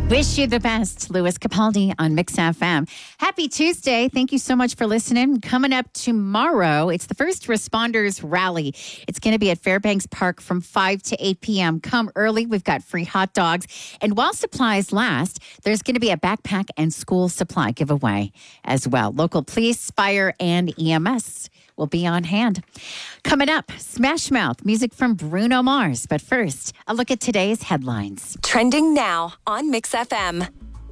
Wish you the best, Louis Capaldi on Mix FM. Happy Tuesday. Thank you so much for listening. Coming up tomorrow, it's the First Responders Rally. It's going to be at Fairbanks Park from 5 to 8 p.m. Come early. We've got free hot dogs. And while supplies last, there's going to be a backpack and school supply giveaway as well. Local police, fire, and EMS will be on hand. Coming up, Smash Mouth, music from Bruno Mars. But first, a look at today's headlines. Trending now on Mix FM.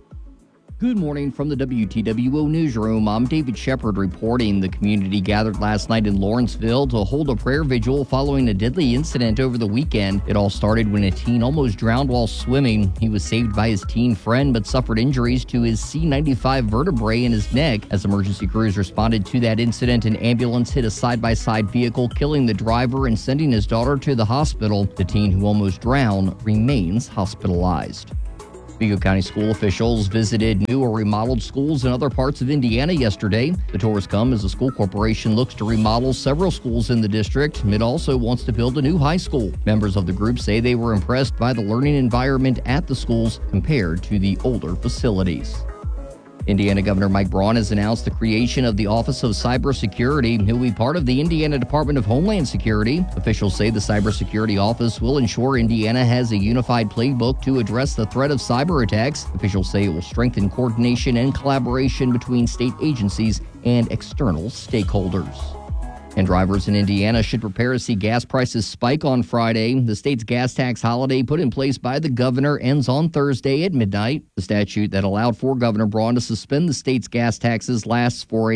Good morning from the WTWO newsroom. I'm David Shepard reporting. The community gathered last night in Lawrenceville to hold a prayer vigil following a deadly incident over the weekend. It all started when a teen almost drowned while swimming. He was saved by his teen friend but suffered injuries to his C95 vertebrae in his neck. As emergency crews responded to that incident, an ambulance hit a side-by-side vehicle, killing the driver and sending his daughter to the hospital. The teen who almost drowned remains hospitalized. Vigo County school officials visited new or remodeled schools in other parts of Indiana yesterday. The tours come as the school corporation looks to remodel several schools in the district. It also wants to build a new high school. Members of the group say they were impressed by the learning environment at the schools compared to the older facilities. Indiana Governor Mike Braun has announced the creation of the Office of Cybersecurity. It will be part of the Indiana Department of Homeland Security. Officials say the Cybersecurity Office will ensure Indiana has a unified playbook to address the threat of cyber attacks. Officials say it will strengthen coordination and collaboration between state agencies and external stakeholders. And drivers in Indiana should prepare to see gas prices spike on Friday. The state's gas tax holiday put in place by the governor ends on Thursday at midnight. The statute that allowed for Governor Braun to suspend the state's gas taxes lasts for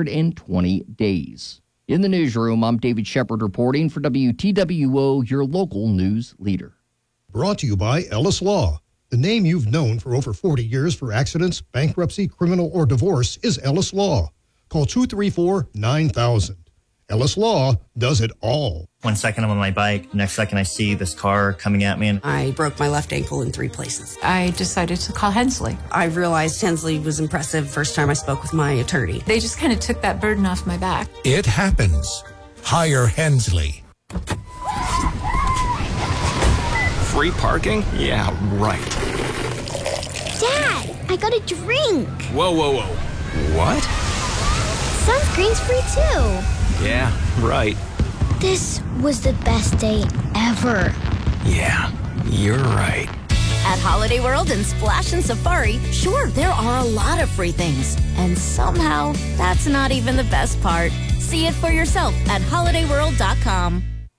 120 days. In the newsroom, I'm David Shepard reporting for WTWO, your local news leader. Brought to you by Ellis Law. The name you've known for over 40 years for accidents, bankruptcy, criminal, or divorce is Ellis Law. Call 234-9000. Ellis Law does it all. 1 second I'm on my bike, next second I see this car coming at me. And I broke my left ankle in 3 places. I decided to call Hensley. I realized Hensley was impressive first time I spoke with my attorney. They just kind of took that burden off my back. It happens. Hire Hensley. Free parking? Yeah, right. Dad, I got a drink. Whoa, whoa, whoa. What? Sunscreen's free too. Yeah, right. This was the best day ever. Yeah, you're right. At Holiday World and Splash and Safari, sure, there are a lot of free things. And somehow, that's not even the best part. See it for yourself at holidayworld.com.